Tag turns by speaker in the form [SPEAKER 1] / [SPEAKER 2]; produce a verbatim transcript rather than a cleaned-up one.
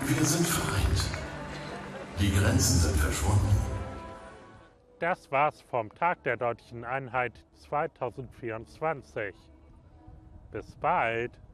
[SPEAKER 1] Wir sind vereint. Die Grenzen sind verschwunden.
[SPEAKER 2] Das war's vom Tag der Deutschen Einheit zweitausendvierundzwanzig. Bis bald!